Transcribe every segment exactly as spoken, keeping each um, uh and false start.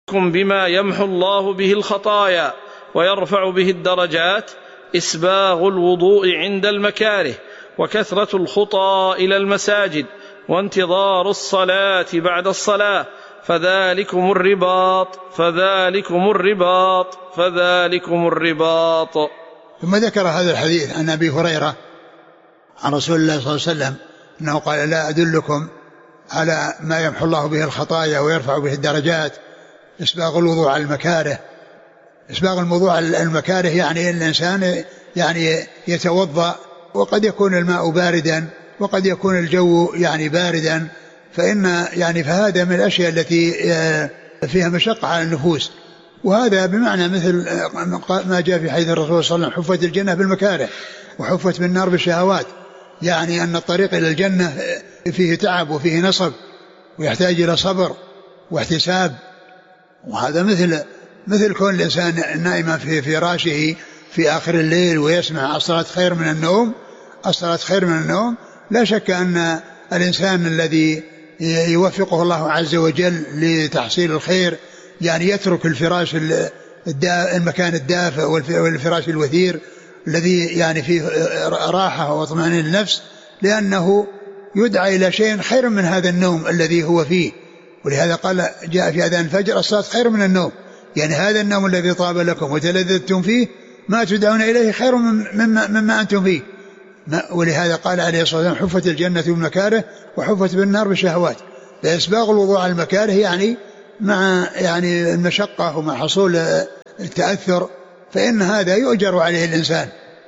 بما يمحو الله به الخطايا ويرفع به الدرجات إسباغ الوضوء عند المكاره، وكثرة الخطى إلى المساجد، وانتظار الصلاة بعد الصلاة، فذلكم الرباط فذلكم الرباط فذلكم الرباط. ثم ذكر هذا الحديث عن أبي هريرة عن رسول الله صلى الله عليه وسلم أنه قال: لا أدلكم على ما يمحو الله به الخطايا ويرفع به الدرجات إسباغ الوضوء على المكاره. إسباغ الوضوء على المكاره يعني الإنسان يعني يتوضأ وقد يكون الماء باردا وقد يكون الجو يعني باردا، فإن يعني فهذا من الأشياء التي فيها مشقة على النفوس، وهذا بمعنى مثل ما جاء في حديث الرسول صلى الله عليه وسلم: حفت الجنة بالمكاره وحفت بالنار بالشهوات، يعني أن الطريق إلى الجنة فيه تعب وفيه نصب ويحتاج إلى صبر واحتساب. وهذا مثل مثل كون الإنسان نائما في فراشه في آخر الليل ويسمع الصلاة خير من النوم. الصلاة خير من النوم. لا شك أن الإنسان الذي يوفقه الله عز وجل لتحصيل الخير يعني يترك الفراش المكان الدافئ والفراش الوثير الذي يعني فيه راحة واطمئنان النفس، لأنه يدعى إلى شيء خير من هذا النوم الذي هو فيه. ولهذا قال جاء في أذان الفجر: الصلاة خير من النوم، يعني هذا النوم الذي طاب لكم وتلذذتم فيه ما تدعون إليه خير مما, مما أنتم فيه. ولهذا قال عليه الصلاة والسلام: حفت الجنة بالمكاره وحفت بالنار بالشهوات. فإسباغ الوضوء على المكاره يعني مع يعني المشقة ومع حصول التأثر، فإن هذا يؤجر عليه الإنسان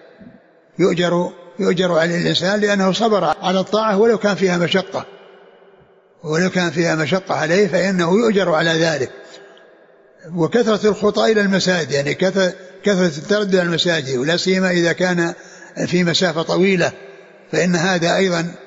يؤجر, يؤجر عليه الإنسان لأنه صبر على الطاعة ولو كان فيها مشقة ولو كان فيها مشقة عليه فإنه يؤجر على ذلك. وكثرة الخطى إلى المساجد، يعني كثرة التردد على المساجد، ولا سيما إذا كان في مسافة طويلة، فإن هذا أيضا